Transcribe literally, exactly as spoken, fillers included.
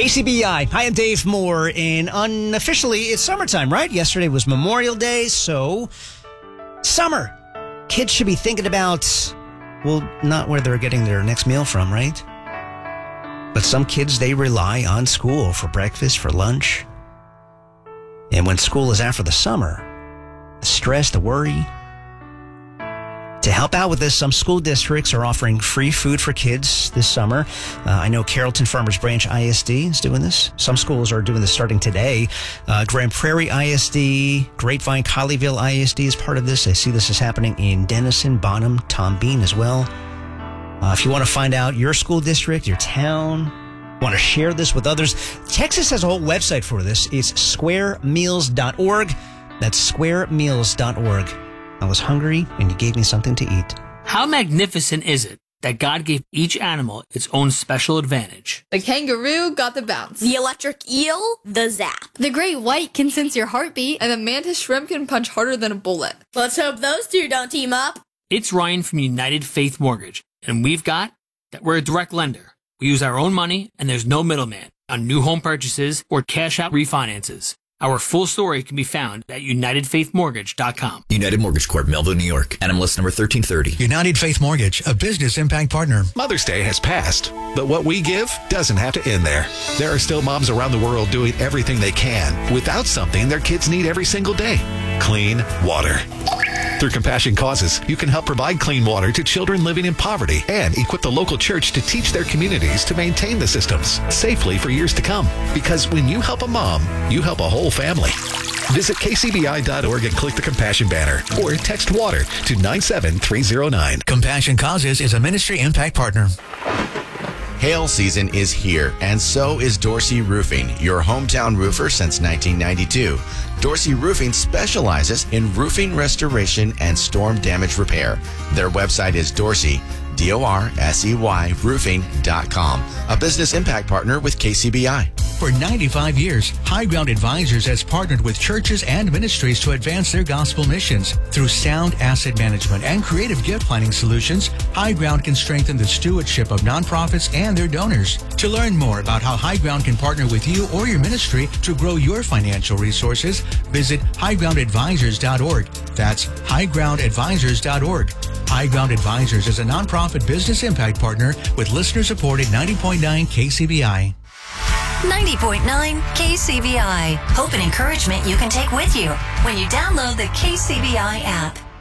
K C B I. Hi, I'm Dave Moore, and unofficially, it's summertime, right? Yesterday was Memorial Day, so summer. Kids should be thinking about, well, not where they're getting their next meal from, right? But some kids, they rely on school for breakfast, for lunch. And when school is out for the summer, the stress, the worry. To help out with this, some school districts are offering free food for kids this summer. Uh, I know Carrollton Farmers Branch I S D is doing this. Some schools are doing this starting today. Uh, Grand Prairie I S D, Grapevine, Colleyville I S D is part of this. I see this is happening in Denison, Bonham, Tom Bean as well. Uh, if you want to find out your school district, your town, want to share this with others, Texas has a whole website for this. It's square meals dot org. That's square meals dot org. I was hungry, and you gave me something to eat. How magnificent is it that God gave each animal its own special advantage? The kangaroo got the bounce. The electric eel, the zap. The great white can sense your heartbeat. And the mantis shrimp can punch harder than a bullet. Let's hope those two don't team up. It's Ryan from United Faith Mortgage, and we've got that we're a direct lender. We use our own money, and there's no middleman on new home purchases or cash-out refinances. Our full story can be found at united faith mortgage dot com. United Mortgage Corp, Melville, New York. N M L S number thirteen thirty. United Faith Mortgage, a business impact partner. Mother's Day has passed, but what we give doesn't have to end there. There are still moms around the world doing everything they can without something their kids need every single day: clean water. Through Compassion Causes, you can help provide clean water to children living in poverty and equip the local church to teach their communities to maintain the systems safely for years to come. Because when you help a mom, you help a whole family. Visit k c b i dot org and click the Compassion banner or text WATER to nine seven three zero nine. Compassion Causes is a ministry impact partner. Hail season is here, and so is Dorsey Roofing, your hometown roofer since nineteen ninety-two. Dorsey Roofing specializes in roofing restoration and storm damage repair. Their website is Dorsey, D O R S E Y, roofing dot com, a business impact partner with K C B I. For ninety-five years, High Ground Advisors has partnered with churches and ministries to advance their gospel missions. Through sound asset management and creative gift planning solutions, High Ground can strengthen the stewardship of nonprofits and their donors. To learn more about how High Ground can partner with you or your ministry to grow your financial resources, visit high ground advisors dot org. That's high ground advisors dot org. High Ground Advisors is a nonprofit business impact partner with listener-supported ninety point nine K C B I. ninety point nine K C B I. Hope and encouragement you can take with you when you download the K C B I app.